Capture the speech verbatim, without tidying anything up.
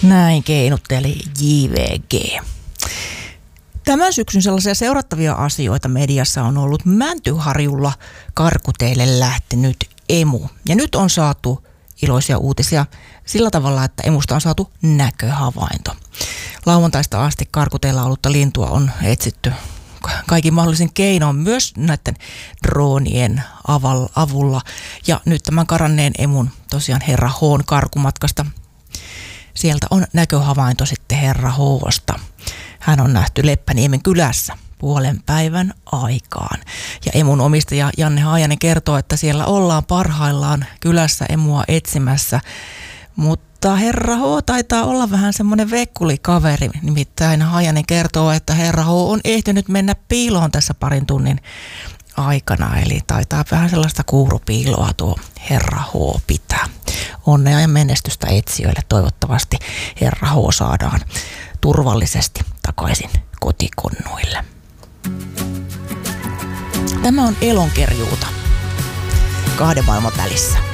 Näin keinutteli J V G. Tämän syksyn sellaisia seurattavia asioita mediassa on ollut Mäntyharjulla karkuteille lähtenyt emu. Ja nyt on saatu iloisia uutisia sillä tavalla, että emusta on saatu näköhavainto. Lauantaista asti karkuteilla ollutta lintua on etsitty kaikin mahdollisin keinoin, myös näiden droonien avulla. Ja nyt tämän karanneen emun tosiaan herra H:n karkumatkasta, sieltä on näköhavainto sitten herra H:sta. Hän on nähty Leppäniemen kylässä puolen päivän aikaan. Ja emun omistaja Janne Haajanen kertoo, että siellä ollaan parhaillaan kylässä emua etsimässä. Mutta herra H taitaa olla vähän semmoinen vekkulikaveri. Nimittäin Haajanen kertoo, että herra H on ehtinyt mennä piiloon tässä parin tunnin aikana. Eli taitaa vähän sellaista kuurupiiloa tuo herra H pitää. Onnea ja menestystä etsijöille. Toivottavasti herra H saadaan turvallisesti takaisin kotikonnuille. Tämä on Elonkerjuuta kahden maailman välissä.